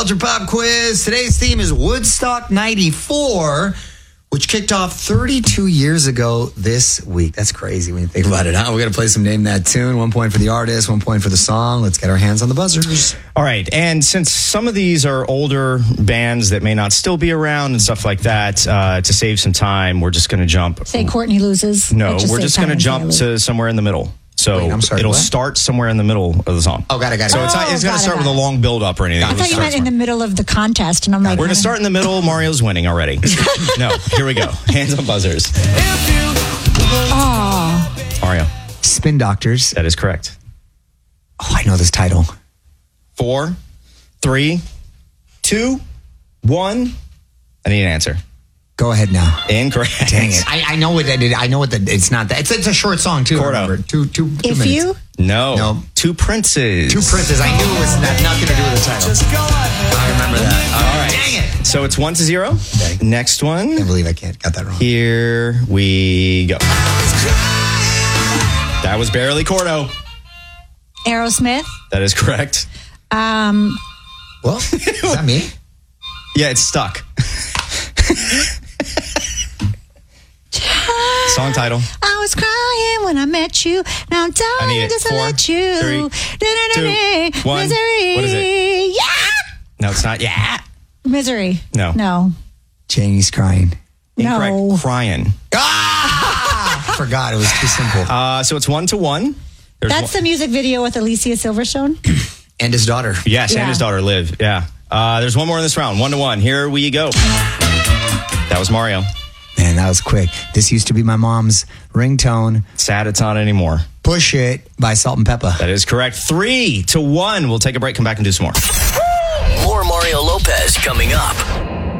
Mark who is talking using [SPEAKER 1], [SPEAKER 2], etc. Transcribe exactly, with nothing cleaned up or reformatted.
[SPEAKER 1] Culture Pop Quiz. Today's theme is Woodstock ninety-four, which kicked off thirty-two years ago this week. That's crazy when you think about it, huh? We're going to play some Name That Tune. One point for the artist, one point for the song. Let's get our hands on the buzzers.
[SPEAKER 2] All right. And since some of these are older bands that may not still be around and stuff like that, uh, to save some time, we're just going to jump.
[SPEAKER 3] Say Courtney loses.
[SPEAKER 2] No,
[SPEAKER 3] just
[SPEAKER 2] we're
[SPEAKER 3] say
[SPEAKER 2] just going to
[SPEAKER 3] Tom and
[SPEAKER 2] jump
[SPEAKER 3] Taylor.
[SPEAKER 2] to somewhere in the middle. So
[SPEAKER 1] Wait, I'm sorry,
[SPEAKER 2] it'll
[SPEAKER 1] what?
[SPEAKER 2] start somewhere in the middle of the song.
[SPEAKER 1] Oh, got it, got it.
[SPEAKER 2] So it's not,
[SPEAKER 3] Oh,
[SPEAKER 2] it's going
[SPEAKER 3] got
[SPEAKER 2] to
[SPEAKER 3] it,
[SPEAKER 2] start with
[SPEAKER 3] got
[SPEAKER 2] a
[SPEAKER 3] it.
[SPEAKER 2] long build up or anything.
[SPEAKER 3] I thought you meant in the middle of the contest, and I'm like,
[SPEAKER 2] We're going to start in the middle. Mario's winning already. No, here we go. Hands on buzzers.
[SPEAKER 3] oh,
[SPEAKER 2] Mario.
[SPEAKER 1] Spin Doctors.
[SPEAKER 2] That is correct.
[SPEAKER 1] Oh, I know this title.
[SPEAKER 2] Four, three, two, one. I need an answer.
[SPEAKER 1] Go ahead now.
[SPEAKER 2] Incorrect.
[SPEAKER 1] Dang it. I, I know what that is. I know what that it's not that. It's, it's a short song, too.
[SPEAKER 2] Cordo.
[SPEAKER 1] Remember. Two, two, two
[SPEAKER 3] if
[SPEAKER 1] minutes.
[SPEAKER 3] you,
[SPEAKER 2] No.
[SPEAKER 1] No.
[SPEAKER 2] Two Princes.
[SPEAKER 1] Two Princes. I knew it was not, nothing to do with the title. I remember that.
[SPEAKER 2] All right.
[SPEAKER 1] Dang it.
[SPEAKER 2] So it's one to zero.
[SPEAKER 1] Okay.
[SPEAKER 2] Next
[SPEAKER 1] I can't
[SPEAKER 2] one.
[SPEAKER 1] believe I can't got that wrong.
[SPEAKER 2] Here we go. That was barely Cordo.
[SPEAKER 3] Aerosmith,
[SPEAKER 2] That is correct.
[SPEAKER 3] um,
[SPEAKER 1] Well, is that me?
[SPEAKER 2] Yeah, it's stuck. Song title.
[SPEAKER 3] I was crying when I met you. Now I'm
[SPEAKER 2] I need
[SPEAKER 3] dying
[SPEAKER 2] it.
[SPEAKER 3] just to
[SPEAKER 2] Four,
[SPEAKER 3] let you.
[SPEAKER 2] three,
[SPEAKER 3] Da-da-da-da.
[SPEAKER 2] two, one.
[SPEAKER 3] Misery.
[SPEAKER 2] What is it?
[SPEAKER 3] Yeah.
[SPEAKER 2] No, it's not. Yeah.
[SPEAKER 3] Misery.
[SPEAKER 2] No.
[SPEAKER 3] No.
[SPEAKER 1] Janie's crying.
[SPEAKER 2] Incorrect.
[SPEAKER 3] No.
[SPEAKER 2] Crying.
[SPEAKER 1] Ah! I forgot. It was too simple.
[SPEAKER 2] Uh, so it's one to one. There's
[SPEAKER 3] That's
[SPEAKER 2] one-
[SPEAKER 3] the music video with Alicia Silverstone.
[SPEAKER 1] And his daughter.
[SPEAKER 2] Yes,
[SPEAKER 3] Yeah.
[SPEAKER 2] and his daughter, Liv. Yeah. Uh, there's one more in this round. One to one. Here we go. That was Mario.
[SPEAKER 1] Man, that was quick. This used to be my mom's ringtone.
[SPEAKER 2] Sad it's not anymore.
[SPEAKER 1] Push It by Salt and Peppa.
[SPEAKER 2] That is correct. Three to one. We'll take a break, come back and do some more.
[SPEAKER 4] More Mario Lopez coming up.